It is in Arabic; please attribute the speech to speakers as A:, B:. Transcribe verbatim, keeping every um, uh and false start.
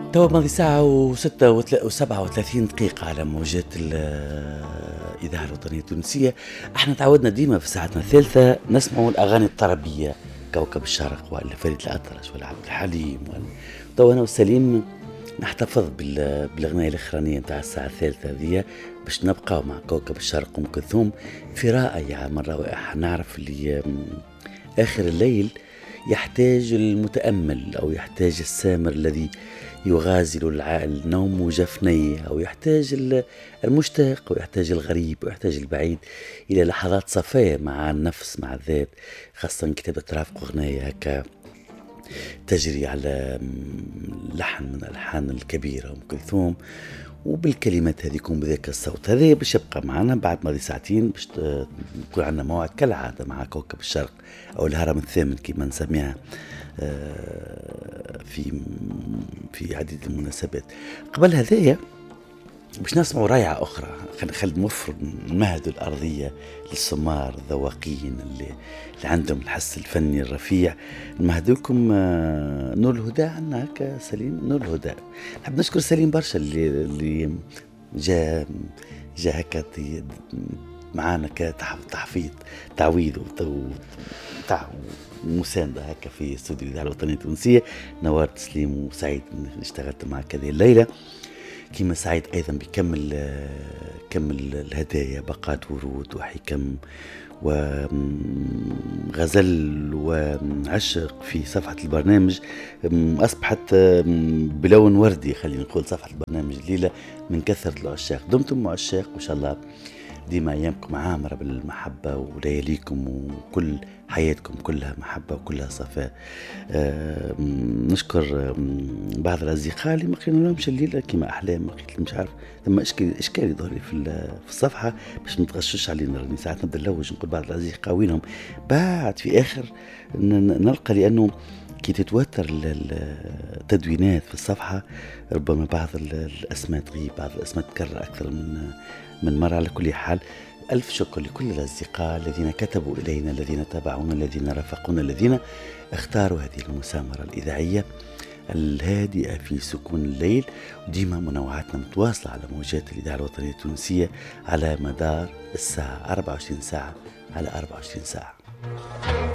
A: توا ماضي ساعة وستة وسبعة وثلاثين دقيقة على موجات الإذاعة الوطنية التونسية. احنا تعودنا ديما في ساعتنا الثالثة نسمعوا الأغاني الطربية، كوكب الشرق ولا فريد الأطرش ولا عبد الحليم ولا. توا أنا وسليم نحتفظ بالأغنية الأخرانية نتاع الساعة الثالثة هذه باش نبقى مع كوكب الشرق وأم كلثوم في رائع من روائح. نعرف اللي آخر الليل يحتاج المتأمل أو يحتاج السامر الذي يغازل النوم جفنيه، أو يحتاج المشتاق ويحتاج الغريب ويحتاج البعيد إلى لحظات صفاء مع النفس مع الذات، خاصة كتابة ترافق أغنية هكا تجري على لحن من الألحان الكبيرة أم كلثوم وبالكلمات هذيكم بذاك الصوت هذا باش يبقى معنا بعد ماضي ساعتين باش تكون عندنا موعد كالعادة مع كوكب الشرق أو الهرم الثامن كما نسميها في في عديد المناسبات. قبل هذايا باش نسمعوا رايعة أخرى، خلينا نخلي نوفر نمهد الأرضية للسمار الذواقين اللي, اللي عندهم الحس الفني الرفيع. نمهد لكم نور الهدى عنا هكا سليم. نور الهدى نحب نشكر سليم برشا اللي اللي جاء جاء هكا معانا كتحفيظ تعويض وتع مساندة هكا في استوديو الإذاعة الوطنية التونسية. نورت سليم وسعيد اشتغلت معك هذه الليلة، كما سعيد أيضا بكمل كمل الهدايا بقات ورود وحكم وغزل وعشق في صفحة البرنامج أصبحت بلون وردي. خلينا نقول صفحة البرنامج الليلة من كثرة العشاق. دمتم عشاق وإن شاء الله ديما أيامكم عامرة بالمحبة ولياليكم وكل حياتكم كلها محبة وكلها صفاء. أه نشكر بعض الأصدقاء اللي ما قلنا لهمش الليلة كما أحلام مش عارف ثم إشكال إشكال يظهر لي في في الصفحة باش ما تغشش علينا، راني ساعات نبدا نلوج نقول بعض الأصدقاء وينهم بعد في آخر نلقى لأنه كي تتوتر التدوينات في الصفحة ربما بعض الأسماء تغيب، بعض الأسماء تكرر أكثر من من مرة. على كل حال ألف شكر لكل الأصدقاء الذين كتبوا إلينا، الذين تابعونا، الذين رافقونا، الذين اختاروا هذه المسامرة الإذاعية الهادئة في سكون الليل. وديما منوعاتنا متواصلة على موجات الإذاعة الوطنية التونسية على مدار الساعة أربعة وعشرين ساعة على أربعة وعشرين ساعة.